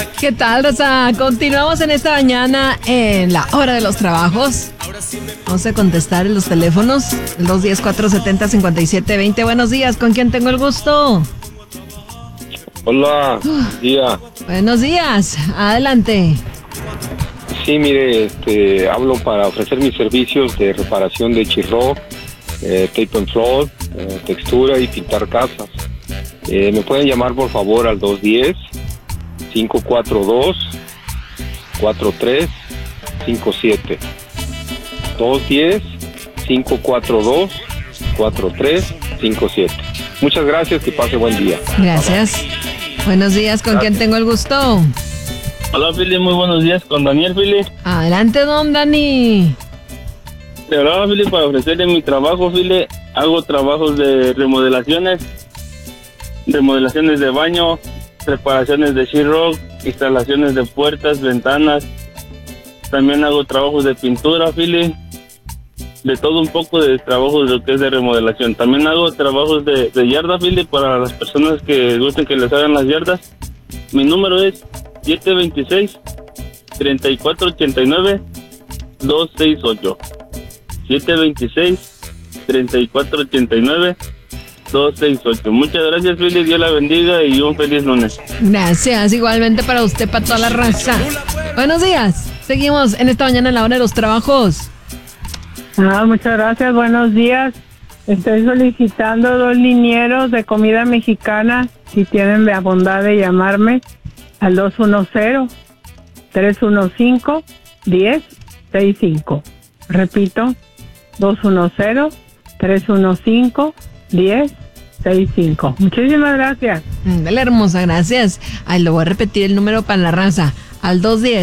¿Qué tal, Rosa? Continuamos en esta mañana en la hora de los trabajos. Vamos a contestar en los teléfonos. El 210-470-5720. Buenos días, ¿con quién tengo el gusto? Hola, día. Buenos días, adelante. Sí, mire, hablo para ofrecer mis servicios de reparación de chirro, tape and floor, textura y pintar casas. Me pueden llamar por favor al 210-542-4357. 210-542-4357. Muchas gracias, que pase buen día. Gracias. Buenos días, ¿con quién tengo el gusto? Hola, Fili, muy buenos días, con Daniel, Fili. Adelante, don Dani. Te hablaba, Fili, para ofrecerle mi trabajo, Fili. Hago trabajos de remodelaciones de baño, reparaciones de sheetrock, instalaciones de puertas, ventanas. También hago trabajos de pintura, Fili. De todo un poco de trabajos de lo que es de remodelación. También hago trabajos de yarda, Fili, para las personas que gusten que les hagan las yardas. Mi número es 726-3489-268. 726-3489-268. Muchas gracias, Fili. Dios la bendiga y un feliz lunes. Gracias, igualmente para usted, para toda la raza. Buenos días. Seguimos en esta mañana en la hora de los trabajos. Muchas gracias, buenos días. Estoy solicitando 2 linieros de comida mexicana. Si tienen la bondad de llamarme al 210-315-1065. Repito, 210-315-1065. Muchísimas gracias. Dale, hermosa, gracias. Ay, lo voy a repetir el número para la raza. Al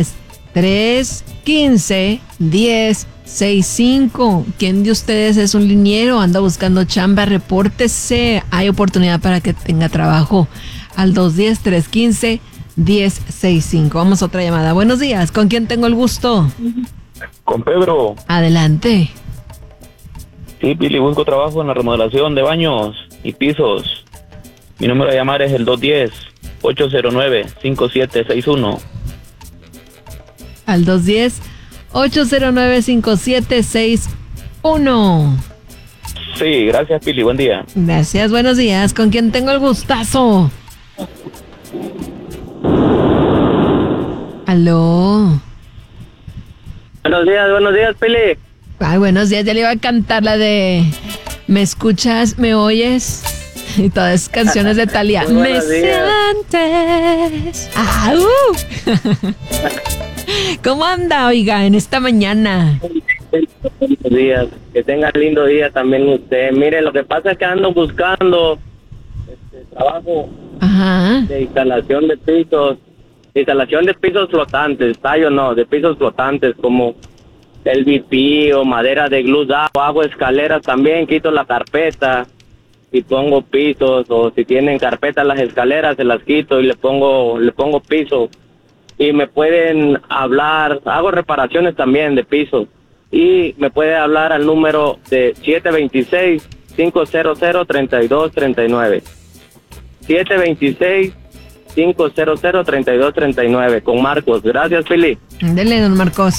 210-315-1065. ¿Quién de ustedes es un liniero? Anda buscando chamba, repórtese. Hay oportunidad para que tenga trabajo. Al 210-315-1065. Vamos a otra llamada. Buenos días, ¿con quién tengo el gusto? Con Pedro. Adelante. Sí, Pili, busco trabajo en la remodelación de baños y pisos. Mi número de llamar es el 210-809-5761. Al 210-809-5761. Sí, gracias, Pili, buen día. Gracias, buenos días. ¿Con quién tengo el gustazo? ¿Aló? Buenos días, Pili. Ay, buenos días. Ya le iba a cantar la de ¿Me escuchas? ¿Me oyes? Y todas esas canciones de Thalía. Me sientes. ¿Cómo anda, oiga, en esta mañana? Buenos días. Que tenga lindo día también usted. Mire, lo que pasa es que ando buscando trabajo de instalación de pisos. Instalación de pisos flotantes, tallo no, de pisos flotantes como el VP o madera de glue down. Hago escaleras también, quito la carpeta y pongo pisos, o si tienen carpetas las escaleras se las quito y le pongo piso. Y me pueden hablar, hago reparaciones también de pisos y me puede hablar al número de 726-500-3239. 726-500-3239 con Marcos. Gracias, Fili. Dele, don Marcos.